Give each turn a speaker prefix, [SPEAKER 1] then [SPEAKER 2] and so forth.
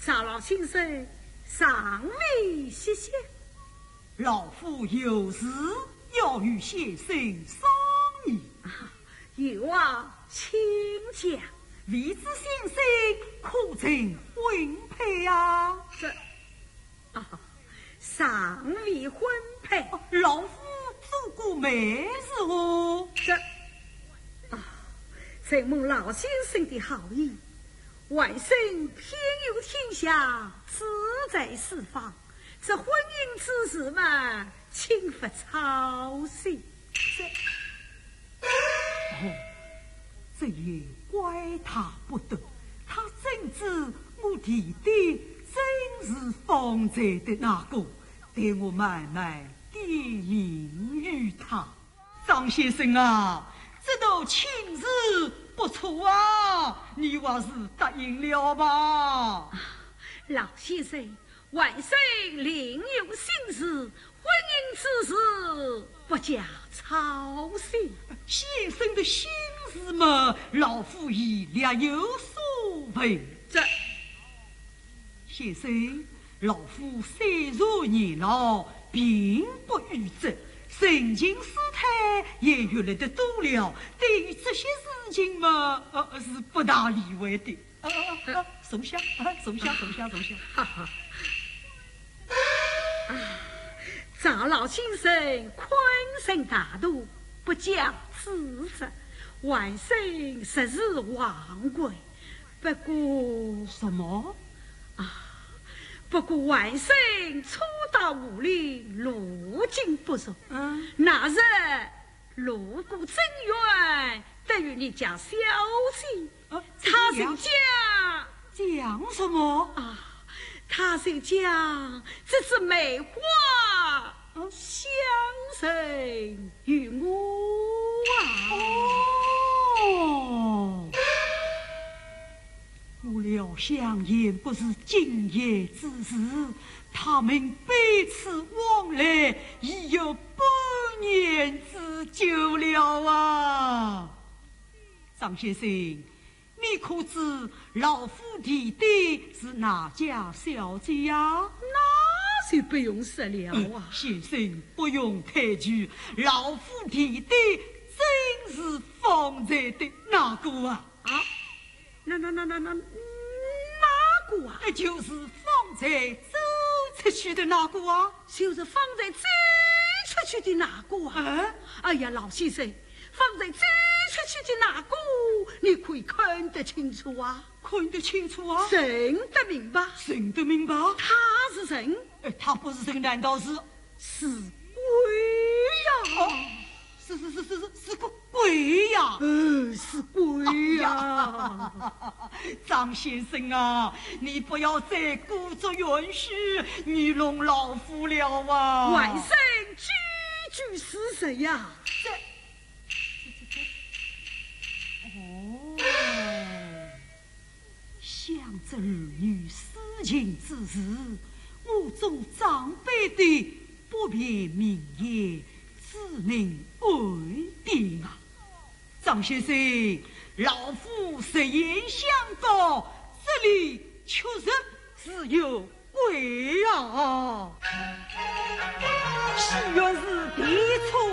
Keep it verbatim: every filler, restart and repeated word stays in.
[SPEAKER 1] 赵老先生上礼谢谢。
[SPEAKER 2] 老夫有事要与先生商议。
[SPEAKER 1] 啊，有啊，请讲。
[SPEAKER 2] 未知先生可曾婚配啊？
[SPEAKER 1] 这啊，尚未婚配。
[SPEAKER 2] 啊、老夫做过媒事哦。
[SPEAKER 1] 这啊，承蒙老先生的好意，晚生偏有天下，志在四方。这婚姻之事嘛，请勿操心。
[SPEAKER 2] 这哦，这也怪他不得，他真知我弟弟真是方才的那个，待我慢慢点名于他。张先生啊，这道亲事不错啊，你还是答应了吧？
[SPEAKER 1] 啊，老先生，晚生另有心事，婚姻之事不加操心。
[SPEAKER 2] 先生的心事嘛，老夫已略有所闻。
[SPEAKER 1] 这
[SPEAKER 2] 先生，老夫虽如年老，并不愚直，人情世态也越来的多了，对于这些事情嘛，呃，是不大理会的。啊啊啊！松下，啊，松下，松下，松下。
[SPEAKER 1] 哈哈。啊，赵老先生宽身大度，不讲此责，晚生实是忘贵。不过
[SPEAKER 2] 什么？
[SPEAKER 1] 啊，不过晚生初到武林，路径不熟，
[SPEAKER 2] 嗯，
[SPEAKER 1] 那日路过真源，得与你讲消息。
[SPEAKER 2] 啊，
[SPEAKER 1] 他是讲
[SPEAKER 2] 讲什么
[SPEAKER 1] 啊？他是讲这是梅花相赠与我啊！
[SPEAKER 2] 哦，我料想也不是今夜之事，他们彼此往来已有百年之久了啊！张先生，你可知老夫弟弟是哪家小姐呀？
[SPEAKER 1] 那就不用说了啊！
[SPEAKER 2] 呃、先生不用太久，老夫弟弟真是方才的那个啊！
[SPEAKER 1] 啊，那那那那那哪个啊？
[SPEAKER 2] 就是方才走出去的那个啊！
[SPEAKER 1] 就是方才走出去的那个啊！
[SPEAKER 2] 啊
[SPEAKER 1] 哎呀，老先生，方才走出去的那个，你可以看得清楚啊！
[SPEAKER 2] 看得清楚啊！
[SPEAKER 1] 认得明白？
[SPEAKER 2] 认得明白？
[SPEAKER 1] 他是人？
[SPEAKER 2] 呃，他不是人，难道是
[SPEAKER 1] 是鬼呀？
[SPEAKER 2] 哦，是是是是是是个鬼呀！
[SPEAKER 1] 呃，是鬼呀！
[SPEAKER 2] 张先生啊，你不要再故作允许愚弄老夫了啊！
[SPEAKER 1] 晚生句句是实呀！
[SPEAKER 2] 这这这这哦，想着儿女私情之事，我做长辈的不便明言，只能为定啊！张先生，老夫实言相告，这里确实是有鬼啊！是若是的错。